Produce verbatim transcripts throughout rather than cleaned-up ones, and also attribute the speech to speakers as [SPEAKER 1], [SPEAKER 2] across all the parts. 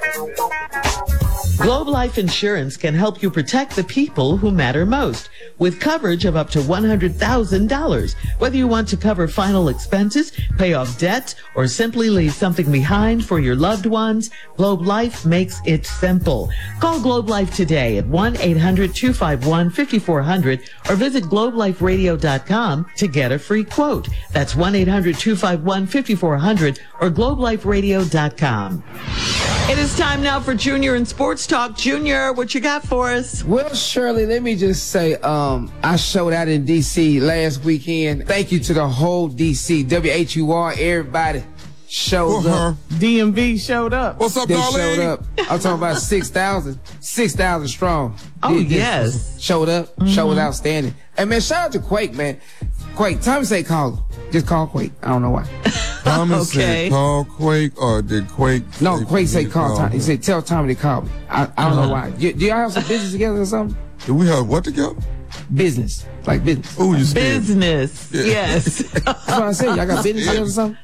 [SPEAKER 1] Globe Life Insurance can help you protect the people who matter most with coverage of up to one hundred thousand dollars. Whether you want to cover final expenses, pay off debts, or simply leave something behind for your loved ones, Globe Life makes it simple. Call Globe Life today at one eight hundred two five one five four zero zero or visit globe life radio dot com to get a free quote. That's one eight hundred two five one five four zero zero or globe life radio dot com. It is time now for Junior and Sports Talk. Junior, what you got for us?
[SPEAKER 2] Well, Shirley, let me just say, um, I showed out in D C last weekend. Thank you to the whole D C, W H U R, everybody showed
[SPEAKER 3] uh-huh.
[SPEAKER 2] up.
[SPEAKER 4] D M V showed up.
[SPEAKER 3] What's up,
[SPEAKER 2] They
[SPEAKER 3] darling?
[SPEAKER 2] showed up. I'm talking about six thousand. six thousand strong.
[SPEAKER 1] Oh,
[SPEAKER 2] They- they
[SPEAKER 1] yes.
[SPEAKER 2] Showed up.
[SPEAKER 1] Mm-hmm.
[SPEAKER 2] Show was outstanding. And, man, shout out to Quake, man. Quake, Tommy say call him. Just call Quake. I don't know why.
[SPEAKER 3] Thomas
[SPEAKER 1] Okay.
[SPEAKER 3] said call Quake, or did Quake
[SPEAKER 2] No,
[SPEAKER 3] say
[SPEAKER 2] Quake
[SPEAKER 3] for
[SPEAKER 2] say
[SPEAKER 3] me to
[SPEAKER 2] call Tommy. He
[SPEAKER 3] him?
[SPEAKER 2] said tell Tommy to call me. I, I don't know why. Do, do y'all have some business together or something?
[SPEAKER 3] Do we have what together?
[SPEAKER 2] Business. Like business.
[SPEAKER 3] Oh, you scared.
[SPEAKER 1] Business.
[SPEAKER 3] Yeah.
[SPEAKER 1] Yes.
[SPEAKER 2] That's what I said. Y'all got business together or something?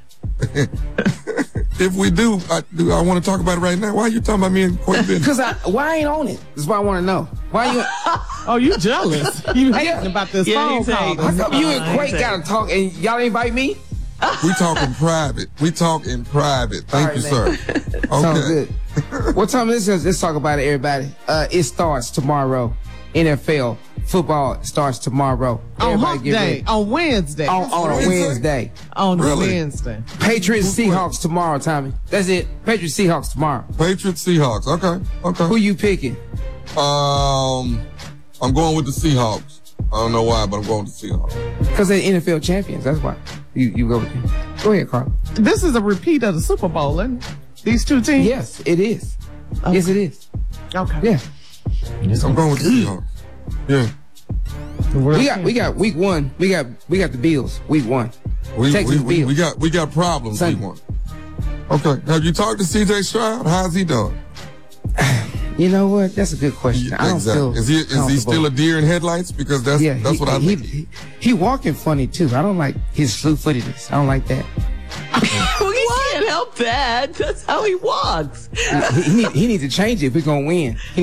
[SPEAKER 3] If we do, I, do I want to talk about it right now? Why are you talking about me and Quake business?
[SPEAKER 2] Because I, why I ain't on it? That's what I want to know. Why you,
[SPEAKER 4] Oh, you jealous? You hating about this
[SPEAKER 1] Yeah,
[SPEAKER 4] phone
[SPEAKER 1] he's
[SPEAKER 4] call?
[SPEAKER 1] hating.
[SPEAKER 2] how come you and
[SPEAKER 1] Uh,
[SPEAKER 2] Quake
[SPEAKER 1] I
[SPEAKER 2] got to talk and y'all invite me?
[SPEAKER 3] We talk in private. We talk in private. Thank
[SPEAKER 2] All
[SPEAKER 3] you,
[SPEAKER 2] right,
[SPEAKER 3] sir. Okay.
[SPEAKER 2] Sounds good. What time is this? Let's talk about it, everybody. Uh, it starts tomorrow. N F L football starts tomorrow.
[SPEAKER 4] On
[SPEAKER 2] Everybody
[SPEAKER 4] hump
[SPEAKER 2] get
[SPEAKER 4] day,
[SPEAKER 2] ready.
[SPEAKER 4] on Wednesday.
[SPEAKER 2] On, on a
[SPEAKER 3] Wednesday?
[SPEAKER 2] Wednesday.
[SPEAKER 4] On
[SPEAKER 3] Really?
[SPEAKER 4] Wednesday.
[SPEAKER 2] Patriots Seahawks tomorrow, Tommy. That's it. Patriots Seahawks tomorrow.
[SPEAKER 3] Patriots, Seahawks. Okay. Okay.
[SPEAKER 2] Who you picking?
[SPEAKER 3] Um, I'm going with the Seahawks. I don't know why, but I'm going with the Seahawks.
[SPEAKER 2] Because they're N F L champions. That's why. You you go with them. Go ahead, Carl.
[SPEAKER 4] This is a repeat of the Super Bowl, isn't it? These two teams?
[SPEAKER 2] Yes, it is. Yes, it is.
[SPEAKER 4] Okay.
[SPEAKER 2] Yeah.
[SPEAKER 3] I'm going with the Seahawks. Yeah.
[SPEAKER 2] We got we got week one. We got we got the Bills week one.
[SPEAKER 3] We,
[SPEAKER 2] Texas
[SPEAKER 3] we, we,
[SPEAKER 2] Bills.
[SPEAKER 3] we got we got problems. We
[SPEAKER 2] Sunday.
[SPEAKER 3] want. Okay. Have you talked to C J Stroud? How's he doing?
[SPEAKER 2] You know what? That's a good question. I don't feel
[SPEAKER 3] Is he is he
[SPEAKER 2] comfortable.
[SPEAKER 3] still a deer in headlights? Because that's
[SPEAKER 2] Yeah,
[SPEAKER 3] that's
[SPEAKER 2] he,
[SPEAKER 3] what I
[SPEAKER 2] he,
[SPEAKER 3] think.
[SPEAKER 2] He, he walking funny too. I don't like his slew-footedness. I don't like that.
[SPEAKER 1] Well, he can't help that. That's how he walks.
[SPEAKER 2] he, he, need, he needs to change it if we're gonna win. He